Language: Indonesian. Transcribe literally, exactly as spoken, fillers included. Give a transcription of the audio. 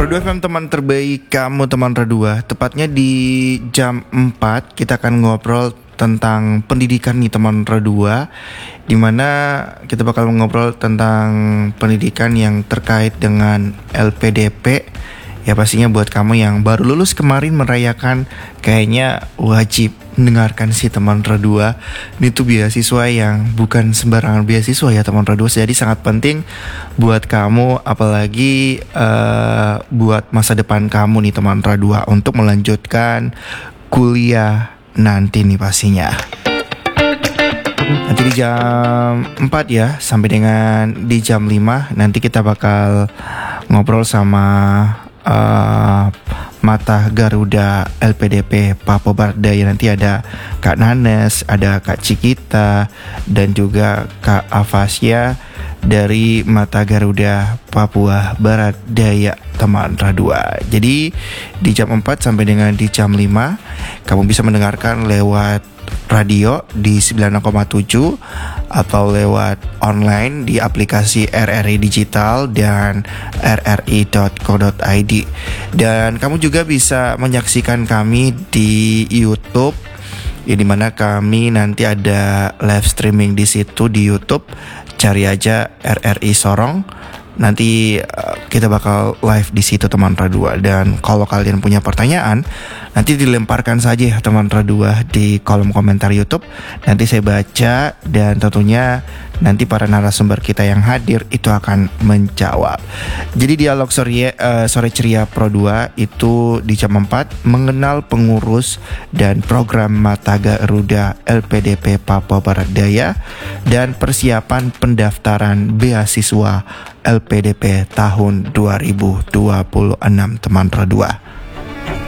Radua F M, teman terbaik kamu, teman Radua. Tepatnya di jam empat kita akan ngobrol tentang pendidikan nih teman Radua, dimana kita bakal ngobrol tentang pendidikan yang terkait dengan L P D P. Ya pastinya buat kamu yang baru lulus kemarin merayakan, kayaknya wajib mendengarkan si teman Radua. Ini tuh beasiswa yang bukan sembarangan beasiswa ya teman Radua. Jadi sangat penting buat kamu, apalagi uh, buat masa depan kamu nih teman Radua, untuk melanjutkan kuliah nanti nih pastinya. Nanti di jam empat ya, sampai dengan di jam lima nanti kita bakal ngobrol sama Uh, Mata Garuda L P D P Papua Barat Daya. Nanti ada Kak Nanes, ada Kak Cikita, dan juga Kak Afasya dari Mata Garuda Papua Barat Daya teman Radua. Jadi di jam empat sampai dengan di jam lima kamu bisa mendengarkan lewat radio di sembilan enam koma tujuh atau lewat online di aplikasi R R I Digital dan r r i dot co dot i d. Dan kamu juga bisa menyaksikan kami di YouTube, ya, dimana kami nanti ada live streaming di situ di YouTube. Cari aja R R I Sorong. Nanti uh, kita bakal live di situ teman Radua. Dan kalau kalian punya pertanyaan, nanti dilemparkan saja ya teman Radua di kolom komentar YouTube. Nanti saya baca, dan tentunya nanti para narasumber kita yang hadir itu akan menjawab. Jadi dialog sore, uh, sore ceria Pro dua itu di jam empat, mengenal pengurus dan program Mata Garuda L P D P Papua Barat Daya, dan persiapan pendaftaran beasiswa L P D P tahun dua ribu dua puluh enam teman Radua.